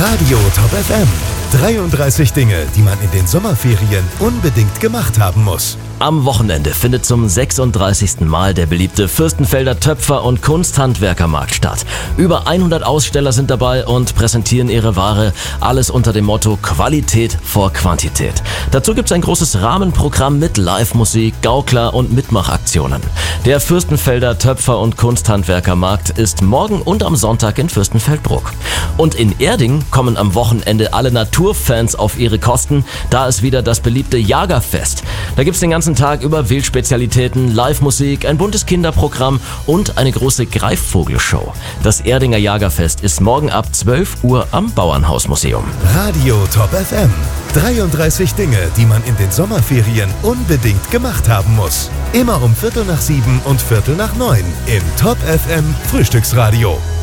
Radio Top FM. 33 Dinge, die man in den Sommerferien unbedingt gemacht haben muss. Am Wochenende findet zum 36. Mal der beliebte Fürstenfelder Töpfer- und Kunsthandwerkermarkt statt. Über 100 Aussteller sind dabei und präsentieren ihre Ware, alles unter dem Motto Qualität vor Quantität. Dazu gibt es ein großes Rahmenprogramm mit Live-Musik, Gaukler und Mitmachaktionen. Der Fürstenfelder Töpfer- und Kunsthandwerkermarkt ist morgen und am Sonntag in Fürstenfeldbruck. Und in Erding kommen am Wochenende alle Naturfans auf ihre Kosten, da ist wieder das beliebte Jagerfest. Da gibt's den ganzen Tag über Wildspezialitäten, Live-Musik, ein buntes Kinderprogramm und eine große Greifvogelshow. Das Erdinger Jagerfest ist morgen ab 12 Uhr am Bauernhausmuseum. Radio Top FM. 33 Dinge, die man in den Sommerferien unbedingt gemacht haben muss. Immer um 7:15 und 8:45 im Top FM Frühstücksradio.